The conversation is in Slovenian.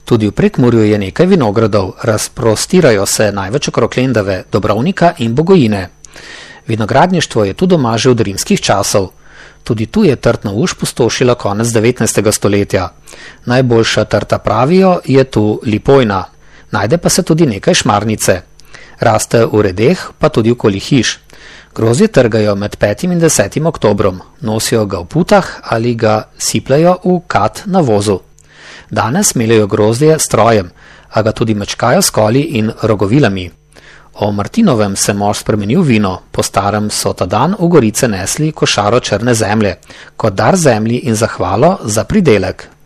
Tudi v Prekmurju je nekaj vinogradov, razprostirajo se največ okrog Lendave, Dobrovnika in Bogojine. Vinogradništvo je tu doma že od rimskih časov. Tudi tu je trtna uš pustošila konec 19. stoletja. Najboljša trta, pravijo, je tu Lipojna. Najde pa se tudi nekaj šmarnice. Raste v redeh, pa tudi okoli hiš. Grozdje trgajo med 5. in 10. oktobrom. Nosijo ga v putah ali ga sipljajo v kat na vozu. Danes meljejo grozdje s strojem, a ga tudi mečkajo s koli in rogovilami. O Martinovem se mož spremenil vino, po starem so ta dan v Gorice nesli košaro črne zemlje, kot dar zemlji in zahvalo za pridelek.